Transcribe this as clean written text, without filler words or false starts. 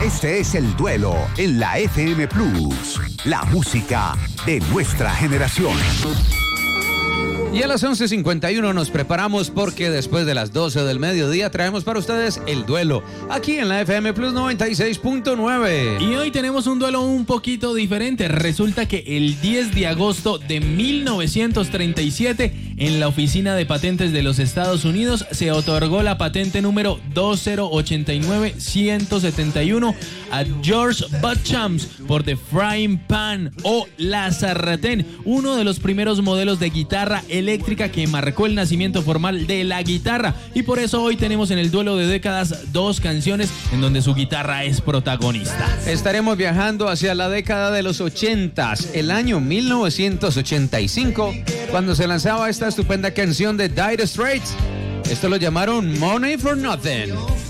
Este es El Duelo en la FM Plus, la música de nuestra generación. Y a las 11:51 nos preparamos porque después de las 12 del mediodía traemos para ustedes El Duelo, aquí en la FM Plus 96.9. Y hoy tenemos un duelo un poquito diferente. Resulta que el 10 de agosto de 1937, en la Oficina de Patentes de los Estados Unidos, se otorgó la patente número 2089171 a George Beauchamp por The Frying Pan o la sartén, uno de los primeros modelos de guitarra eléctrica que marcó el nacimiento formal de la guitarra. Y por eso hoy tenemos en el duelo de décadas dos canciones en donde su guitarra es protagonista. Estaremos viajando hacia la década de los 80s, el año 1985, cuando se lanzaba esta estupenda canción de Dire Straits. Esto lo llamaron Money for Nothing.